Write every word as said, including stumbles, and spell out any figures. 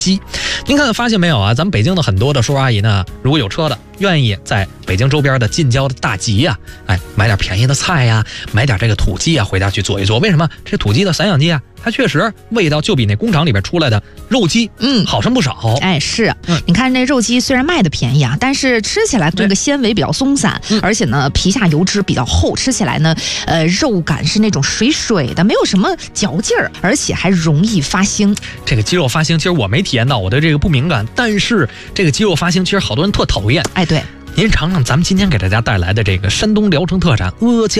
鸡。您看发现没有啊？咱们北京的很多的叔叔阿姨呢，如果有车的，愿意在北京周边的近郊的大集呀、啊，哎，买点便宜的菜呀、啊，买点这个土鸡啊，回家去做一做。为什么？这土鸡的散养鸡啊，它确实味道就比那工厂里边出来的肉鸡，嗯，好上不少。 哎，是， 嗯、 你看那肉鸡虽然卖的便宜啊，但是吃起来这个纤维比较松散， 嗯、 而且呢皮下油脂比较厚，吃起来呢，呃，肉感是那种水水的，没有什么嚼劲儿，而且还容易发腥。 这个鸡肉发腥，其实我没体验到，我对这个不敏感，但是这个鸡肉发腥，其实好多人特讨厌。 哎，对。 您尝尝咱们今天给大家带来的这个山东聊城特产阿胶